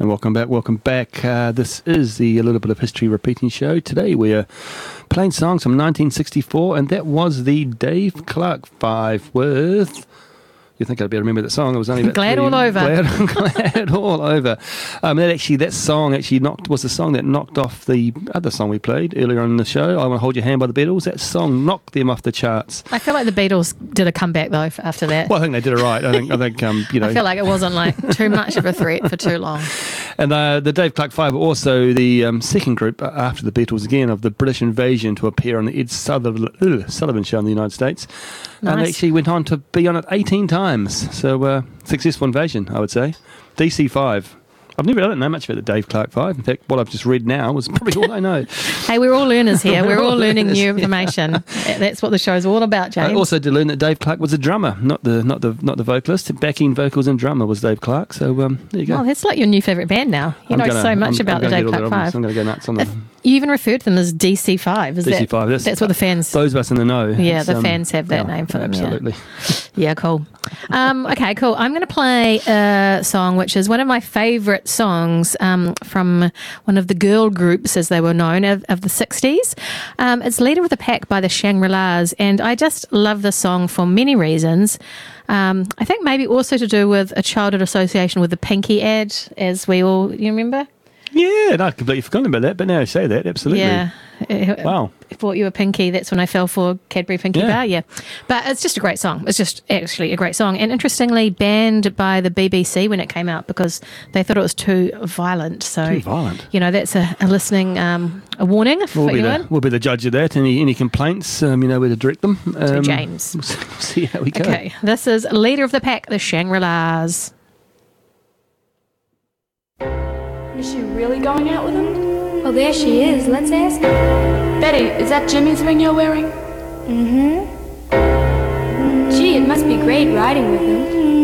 And welcome back. This is the A Little Bit of History Repeating Show. Today we are playing songs from 1964, and that was the Dave Clark 5 with... You think I'd be able to remember that song? It was only about Glad all over. Glad all over. That song was the song that knocked off the other song we played earlier on in the show. I Want to Hold Your Hand by the Beatles. That song knocked them off the charts. I feel like the Beatles did a comeback though after that. Well, I think they did it right. I think I feel like it wasn't like too much of a threat for too long. And the Dave Clark 5 were also the second group after the Beatles again of the British invasion to appear on the Ed Sullivan Show in the United States. Nice. And they actually went on to be on it 18 times. So successful invasion, I would say. DC5. I don't know much about the Dave Clark 5. In fact, what I've just read now was probably all I know. Hey, we're all learners here. We're all learning new information. That's what the show's all about, James. I also did learn that Dave Clark was a drummer, not the vocalist. Backing vocals and drummer was Dave Clark. So there you go. Well, that's like your new favourite band now. You know so much about the Dave Clark 5. I'm going to go nuts on them. You even referred to them as DC5. Is DC5. That's what the fans... Those of us in the know. Yeah, the fans have that name for them. Absolutely. Yeah, cool. Okay, cool. I'm going to play a song which is one of my favourite songs from one of the girl groups, as they were known, of the 60s. It's Leader of the Pack by the Shangri-Las, and I just love this song for many reasons. I think maybe also to do with a childhood association with the Pinky ad, as you remember? Yeah, and I'd completely forgotten about that, but now I say that, absolutely. Yeah. Wow. I bought you a Pinky, that's when I fell for Cadbury Pinky Bar, yeah. But it's just a great song. It's just actually a great song. And interestingly, banned by the BBC when it came out because they thought it was too violent. So, too violent? That's a listening, a warning for anyone. We'll be the judge of that. Any complaints, where to direct them. To James. We'll see how we go. Okay, this is Leader of the Pack, the Shangri-Las. Is she really going out with him? Well, there she is. Let's ask her. Betty, is that Jimmy's ring you're wearing? Mm-hmm. Gee, it must be great riding with him.